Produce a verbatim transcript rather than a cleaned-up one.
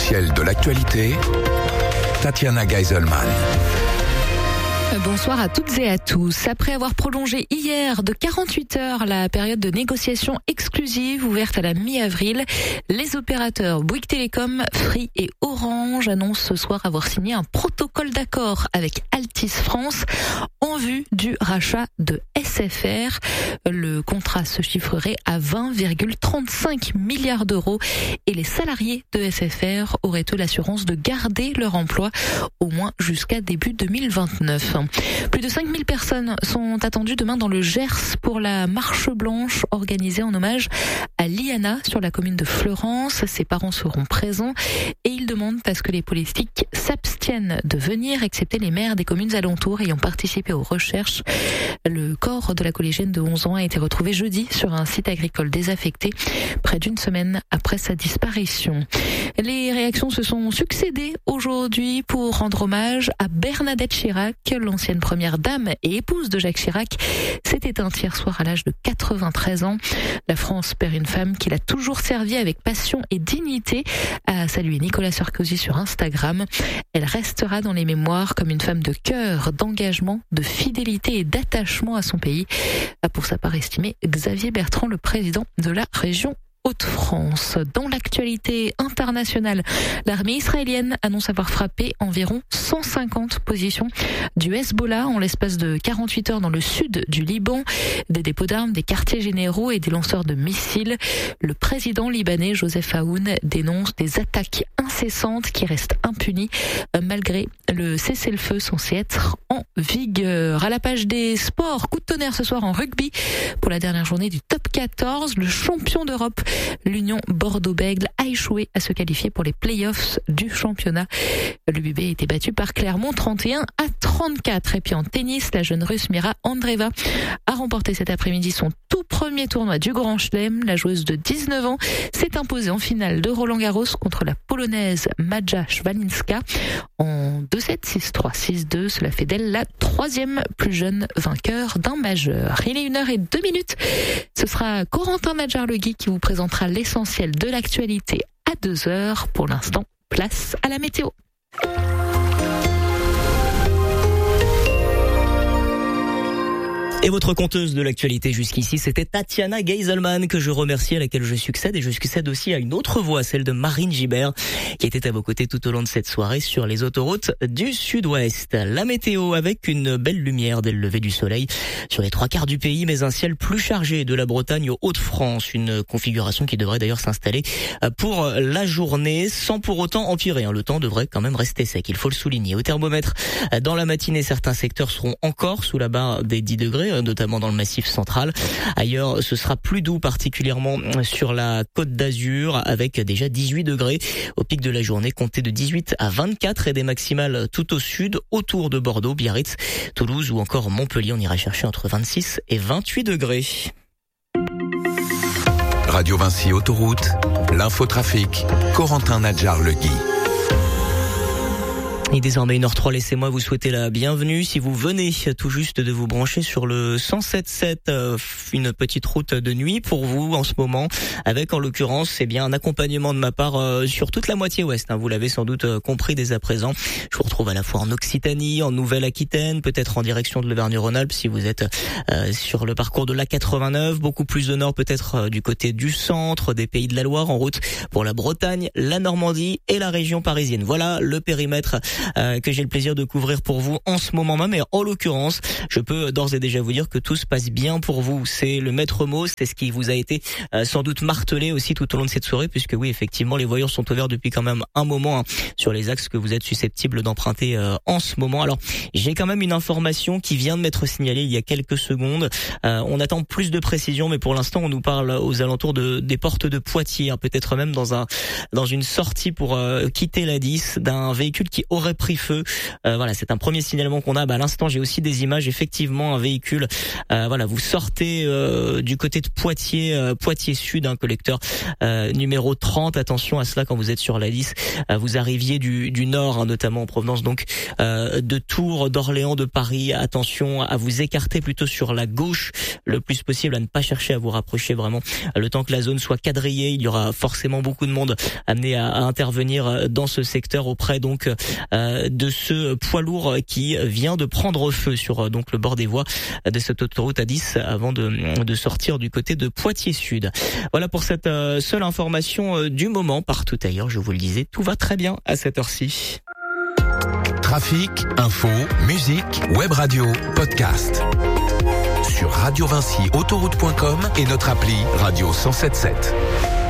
L'essentiel de l'actualité, Tatiana Geiselman. Bonsoir à toutes et à tous. Après avoir prolongé hier de quarante-huit heures la période de négociation exclusive ouverte à la mi-avril, les opérateurs Bouygues Telecom, Free et Orange annoncent ce soir avoir signé un protocole d'accord avec Altice France en vue du rachat de S F R. Le contrat se chiffrerait à vingt virgule trente-cinq milliards d'euros et les salariés de S F R auraient eux l'assurance de garder leur emploi au moins jusqu'à début deux mille vingt-neuf. Plus de cinq mille personnes sont attendues demain dans le Gers pour la marche blanche organisée en hommage à Liana sur la commune de Fleurance. Ses parents seront présents et ils demandent à ce que les politiques s'abstiennent de venir, excepté les maires des communes alentours ayant participé aux recherches. Le corps de la collégienne de onze ans a été retrouvé jeudi sur un site agricole désaffecté, près d'une semaine après sa disparition. Les réactions se sont succédées aujourd'hui pour rendre hommage à Bernadette Chirac. L'ancienne première dame et épouse de Jacques Chirac s'est éteinte hier soir à l'âge de quatre-vingt-treize ans. La France perd une femme qui l'a toujours servi avec passion et dignité, a salué Nicolas Sarkozy sur Instagram. Elle restera dans les mémoires comme une femme de cœur, d'engagement, de fidélité et d'attachement à son pays, a pour sa part estimé Xavier Bertrand, le président de la région Hauts-de-France. Dans l'actualité internationale, l'armée israélienne annonce avoir frappé environ cent cinquante positions du Hezbollah en l'espace de quarante-huit heures dans le sud du Liban. Des dépôts d'armes, des quartiers généraux et des lanceurs de missiles. Le président libanais Joseph Aoun dénonce des attaques incessantes qui restent impunies malgré le cessez-le-feu censé être en vigueur. À la page des sports, coup de tonnerre ce soir en rugby pour la dernière journée du top quatorze. Le champion d'Europe, l'Union Bordeaux-Bègles, a échoué à se qualifier pour les play-offs du championnat. L'U B B a été battu par Clermont trente et un à trente-quatre. Et puis en tennis, la jeune Russe Mira Andreeva a remporté cet après-midi son tout premier tournoi du Grand Chelem. La joueuse de dix-neuf ans s'est imposée en finale de Roland-Garros contre la polonaise Maja Szwalinska en deux sept, six trois, six deux. Cela fait d'elle la troisième plus jeune vainqueur d'un majeur. Il est une heure et deux minutes. Ce sera Corentin Nadjar-Legui qui vous présentera l'essentiel de l'actualité à deux heures. Pour l'instant, place à la météo. Et votre conteuse de l'actualité jusqu'ici, c'était Tatiana Geiselman, que je remercie, à laquelle je succède. Et je succède aussi à une autre voix, celle de Marine Gibert, qui était à vos côtés tout au long de cette soirée sur les autoroutes du Sud-Ouest. La météo avec une belle lumière dès le lever du soleil sur les trois quarts du pays, mais un ciel plus chargé de la Bretagne aux Hauts-de-France. Une configuration qui devrait d'ailleurs s'installer pour la journée sans pour autant empirer. Le temps devrait quand même rester sec, il faut le souligner. Au thermomètre, dans la matinée, certains secteurs seront encore sous la barre des dix degrés, notamment dans le Massif central. Ailleurs, ce sera plus doux, particulièrement sur la Côte d'Azur, avec déjà dix-huit degrés. Au pic de la journée, comptez de dix-huit à vingt-quatre et des maximales tout au sud, autour de Bordeaux, Biarritz, Toulouse ou encore Montpellier. On ira chercher entre vingt-six et vingt-huit degrés. Radio Vinci Autoroute, l'infotrafic, Corentin Nadjar-Legui. Et désormais une heure trois, laissez-moi vous souhaiter la bienvenue. Si vous venez tout juste de vous brancher sur le cent sept sept, euh, une petite route de nuit pour vous en ce moment, avec en l'occurrence c'est bien un accompagnement de ma part euh, sur toute la moitié ouest. Hein, vous l'avez sans doute euh, compris dès à présent. Je vous retrouve à la fois en Occitanie, en Nouvelle-Aquitaine, peut-être en direction de l'Auvergne-Rhône-Alpes si vous êtes euh, sur le parcours de l'A quatre-vingt-neuf, beaucoup plus au nord peut-être euh, du côté du centre, des Pays de la Loire, en route pour la Bretagne, la Normandie et la région parisienne. Voilà le périmètre Euh, que j'ai le plaisir de couvrir pour vous en ce moment même. Et en l'occurrence, je peux d'ores et déjà vous dire que tout se passe bien pour vous. C'est le maître mot, c'est ce qui vous a été euh, sans doute martelé aussi tout au long de cette soirée, puisque oui, effectivement, les voyants sont ouverts depuis quand même un moment hein, sur les axes que vous êtes susceptibles d'emprunter euh, en ce moment. Alors, j'ai quand même une information qui vient de m'être signalée il y a quelques secondes. Euh, on attend plus de précision, mais pour l'instant, on nous parle aux alentours de des portes de Poitiers, hein, peut-être même dans un dans une sortie pour euh, quitter la dix d'un véhicule qui aurait aurait pris feu. Euh, voilà, c'est un premier signalement qu'on a. Bah, à l'instant, j'ai aussi des images. Effectivement, un véhicule. Euh, voilà, vous sortez euh, du côté de Poitiers, euh, Poitiers Sud, un collecteur euh, numéro trente. Attention à cela quand vous êtes sur la dix. Euh, vous arriviez du, du nord, hein, notamment en provenance donc euh, de Tours, d'Orléans, de Paris. Attention à vous écarter plutôt sur la gauche le plus possible, à ne pas chercher à vous rapprocher vraiment. Le temps que la zone soit quadrillée, il y aura forcément beaucoup de monde amené à, à intervenir dans ce secteur auprès donc euh, de ce poids lourd qui vient de prendre feu sur donc le bord des voies de cette autoroute A dix avant de, de sortir du côté de Poitiers Sud. Voilà pour cette euh, seule information euh, du moment. Partout ailleurs, je vous le disais, tout va très bien à cette heure-ci. Trafic, info, musique, web radio, podcast. Sur Radio Vinci Autoroute point com et notre appli Radio cent soixante-dix-sept.